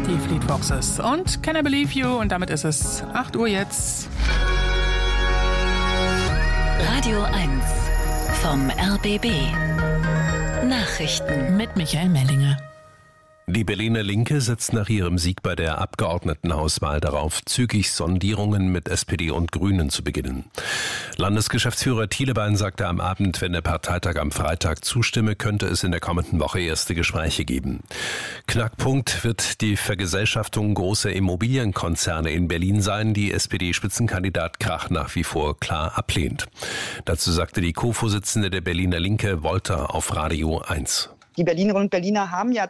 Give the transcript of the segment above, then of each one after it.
Die Fleet Foxes und Can I Believe You? Und damit ist es 8 Uhr jetzt. Radio 1 vom RBB. Nachrichten Mit Michael Mellinger. Die Berliner Linke setzt nach ihrem Sieg bei der Abgeordnetenhauswahl darauf, zügig Sondierungen mit SPD und Grünen zu beginnen. Landesgeschäftsführer Thielebein sagte am Abend, wenn der Parteitag am Freitag zustimme, könnte es in der kommenden Woche erste Gespräche geben. Knackpunkt wird die Vergesellschaftung großer Immobilienkonzerne in Berlin sein, die SPD-Spitzenkandidat Krach nach wie vor klar ablehnt. Dazu sagte die Co-Vorsitzende der Berliner Linke Wolter auf Radio 1. Die Berlinerinnen und Berliner haben ja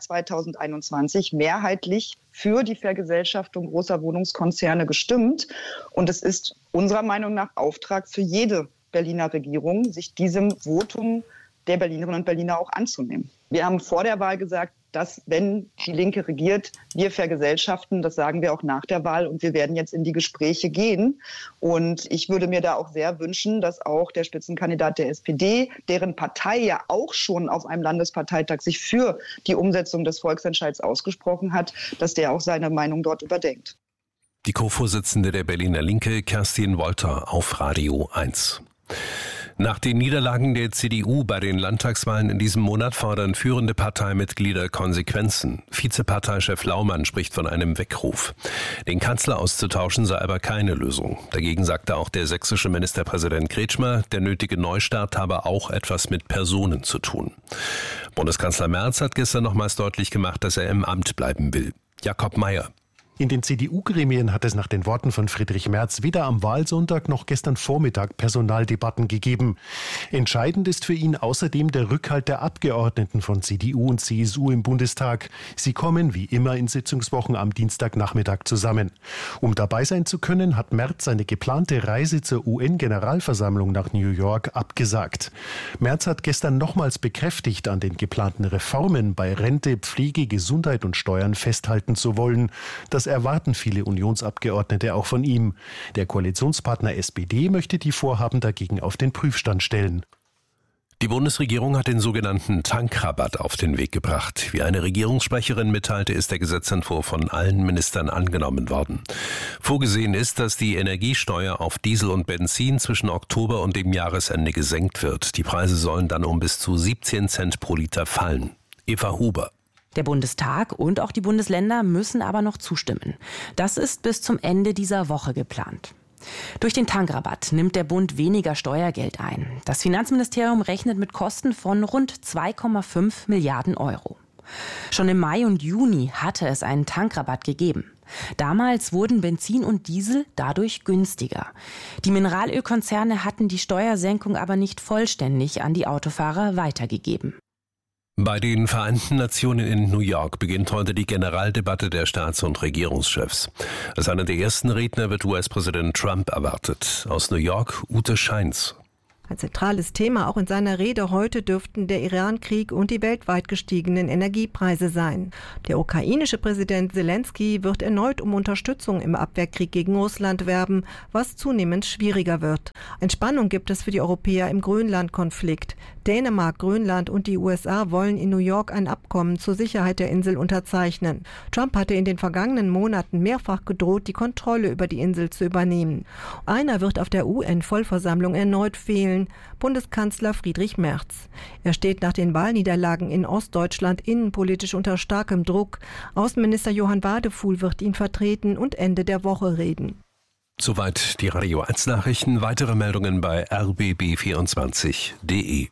2021 mehrheitlich für die Vergesellschaftung großer Wohnungskonzerne gestimmt. Und es ist unserer Meinung nach Auftrag für jede Berliner Regierung, sich diesem Votum der Berlinerinnen und Berliner auch anzunehmen. Wir haben vor der Wahl gesagt, dass, wenn die Linke regiert, wir vergesellschaften. Das sagen wir auch nach der Wahl. Und wir werden jetzt in die Gespräche gehen. Und ich würde mir da auch sehr wünschen, dass auch der Spitzenkandidat der SPD, deren Partei ja auch schon auf einem Landesparteitag sich für die Umsetzung des Volksentscheids ausgesprochen hat, dass der auch seine Meinung dort überdenkt. Die Co-Vorsitzende der Berliner Linke, Kerstin Wolter, auf Radio 1. Nach den Niederlagen der CDU bei den Landtagswahlen in diesem Monat fordern führende Parteimitglieder Konsequenzen. Vizeparteichef Laumann spricht von einem Weckruf. Den Kanzler auszutauschen sei aber keine Lösung. Dagegen sagte auch der sächsische Ministerpräsident Kretschmer, der nötige Neustart habe auch etwas mit Personen zu tun. Bundeskanzler Merz hat gestern nochmals deutlich gemacht, dass er im Amt bleiben will. Jakob Mayer. In den CDU-Gremien hat es nach den Worten von Friedrich Merz weder am Wahlsonntag noch gestern Vormittag Personaldebatten gegeben. Entscheidend ist für ihn außerdem der Rückhalt der Abgeordneten von CDU und CSU im Bundestag. Sie kommen wie immer in Sitzungswochen am Dienstagnachmittag zusammen. Um dabei sein zu können, hat Merz seine geplante Reise zur UN-Generalversammlung nach New York abgesagt. Merz hat gestern nochmals bekräftigt, an den geplanten Reformen bei Rente, Pflege, Gesundheit und Steuern festhalten zu wollen. Das erwarten viele Unionsabgeordnete auch von ihm. Der Koalitionspartner SPD möchte die Vorhaben dagegen auf den Prüfstand stellen. Die Bundesregierung hat den sogenannten Tankrabatt auf den Weg gebracht. Wie eine Regierungssprecherin mitteilte, ist der Gesetzentwurf von allen Ministern angenommen worden. Vorgesehen ist, dass die Energiesteuer auf Diesel und Benzin zwischen Oktober und dem Jahresende gesenkt wird. Die Preise sollen dann um bis zu 17 Cent pro Liter fallen. Eva Huber. Der Bundestag und auch die Bundesländer müssen aber noch zustimmen. Das ist bis zum Ende dieser Woche geplant. Durch den Tankrabatt nimmt der Bund weniger Steuergeld ein. Das Finanzministerium rechnet mit Kosten von rund 2,5 Milliarden Euro. Schon im Mai und Juni hatte es einen Tankrabatt gegeben. Damals wurden Benzin und Diesel dadurch günstiger. Die Mineralölkonzerne hatten die Steuersenkung aber nicht vollständig an die Autofahrer weitergegeben. Bei den Vereinten Nationen in New York beginnt heute die Generaldebatte der Staats- und Regierungschefs. Als einer der ersten Redner wird US-Präsident Trump erwartet. Aus New York, Ute Scheins. Ein zentrales Thema auch in seiner Rede heute dürften der Iran-Krieg und die weltweit gestiegenen Energiepreise sein. Der ukrainische Präsident Zelensky wird erneut um Unterstützung im Abwehrkrieg gegen Russland werben, was zunehmend schwieriger wird. Entspannung gibt es für die Europäer im Grönland-Konflikt. Dänemark, Grönland und die USA wollen in New York ein Abkommen zur Sicherheit der Insel unterzeichnen. Trump hatte in den vergangenen Monaten mehrfach gedroht, die Kontrolle über die Insel zu übernehmen. Einer wird auf der UN-Vollversammlung erneut fehlen: Bundeskanzler Friedrich Merz. Er steht nach den Wahlniederlagen in Ostdeutschland innenpolitisch unter starkem Druck. Außenminister Johann Wadefuhl wird ihn vertreten und Ende der Woche reden. Soweit die Radio 1 Nachrichten. Weitere Meldungen bei rbb24.de.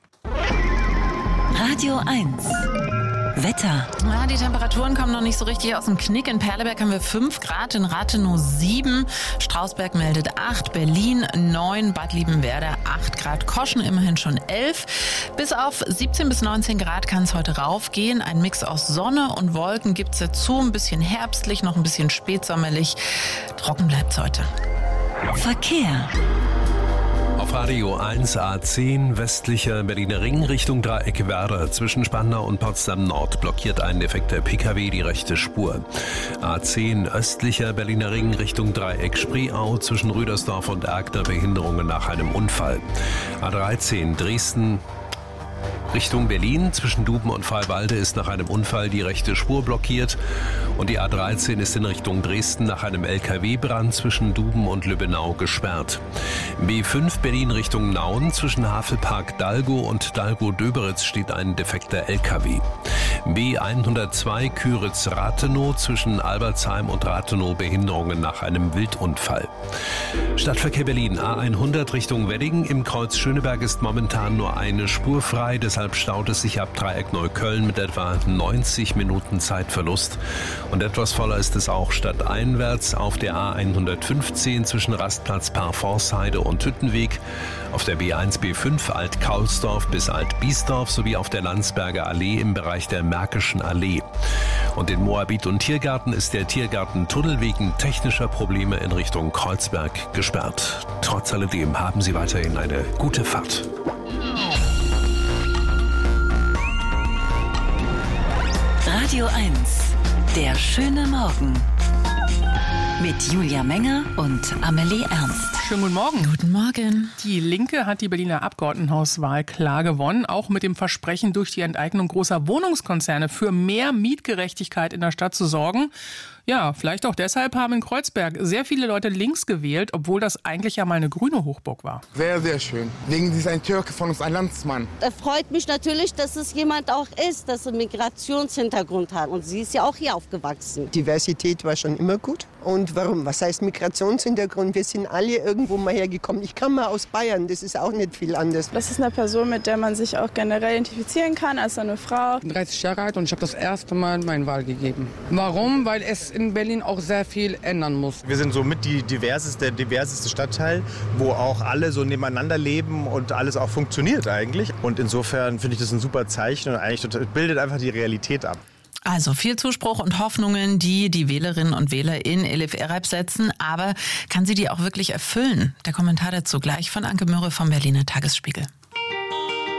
Radio 1 Wetter. Ja, die Temperaturen kommen noch nicht so richtig aus dem Knick. In Perleberg haben wir 5 Grad, in Rathenow 7, Strausberg meldet 8, Berlin 9, Bad Liebenwerda 8 Grad, Koschen immerhin schon 11. Bis auf 17 bis 19 Grad kann es heute raufgehen. Ein Mix aus Sonne und Wolken gibt's dazu. Ein bisschen herbstlich, noch ein bisschen spätsommerlich. Trocken bleibt's heute. Verkehr. Auf Radio 1 A10 westlicher Berliner Ring Richtung Dreieck Werder. Zwischen Spandau und Potsdam Nord blockiert ein defekter PKW die rechte Spur. A10 östlicher Berliner Ring Richtung Dreieck Spreeau zwischen Rüdersdorf und Erkner Behinderungen nach einem Unfall. A13 Dresden Richtung Berlin zwischen Duben und Freiwalde ist nach einem Unfall die rechte Spur blockiert und die A13 ist in Richtung Dresden nach einem LKW-Brand zwischen Duben und Lübbenau gesperrt. B5 Berlin Richtung Nauen zwischen Havelpark-Dalgo und Dalgo-Döberitz steht ein defekter LKW. B102 Küritz-Rathenow zwischen Albertsheim und Rathenow Behinderungen nach einem Wildunfall. Stadtverkehr Berlin A100 Richtung Wedding. Im Kreuz Schöneberg ist momentan nur eine Spur frei, deshalb staut es sich ab Dreieck Neukölln mit etwa 90 Minuten Zeitverlust. Und etwas voller ist es auch stadteinwärts auf der A115 zwischen Rastplatz Parforceheide und Hüttenweg, auf der B1 B5 Alt-Kaulsdorf bis Alt-Biesdorf sowie auf der Landsberger Allee im Bereich der Märkischen Allee. Und in Moabit und Tiergarten ist der Tiergartentunnel wegen technischer Probleme in Richtung Kreuzberg gesperrt. Trotz alledem haben Sie weiterhin eine gute Fahrt. Radio 1, der schöne Morgen. Mit Julia Menger und Amelie Ernst. Schönen guten Morgen. Guten Morgen. Die Linke hat die Berliner Abgeordnetenhauswahl klar gewonnen, auch mit dem Versprechen, durch die Enteignung großer Wohnungskonzerne für mehr Mietgerechtigkeit in der Stadt zu sorgen. Ja, vielleicht auch deshalb haben in Kreuzberg sehr viele Leute links gewählt, obwohl das eigentlich ja mal eine grüne Hochburg war. Sehr, sehr schön. Wegen sie ist ein Türke von uns, ein Landsmann. Es freut mich natürlich, dass es jemand auch ist, das einen Migrationshintergrund hat. Und sie ist ja auch hier aufgewachsen. Diversität war schon immer gut. Und warum? Was heißt Migrationshintergrund? Wir sind alle irgendwo mal hergekommen. Ich komme mal aus Bayern, das ist auch nicht viel anders. Das ist eine Person, mit der man sich auch generell identifizieren kann, als eine Frau. Ich bin 30 Jahre alt und ich habe das erste Mal meine Wahl gegeben. Warum? Weil es in Berlin auch sehr viel ändern muss. Wir sind somit der diverseste Stadtteil, wo auch alle so nebeneinander leben und alles auch funktioniert eigentlich. Und insofern finde ich das ein super Zeichen und eigentlich bildet einfach die Realität ab. Also viel Zuspruch und Hoffnungen, die die Wählerinnen und Wähler in Elif Errayb setzen. Aber kann sie die auch wirklich erfüllen? Der Kommentar dazu gleich von Anke Mürre vom Berliner Tagesspiegel.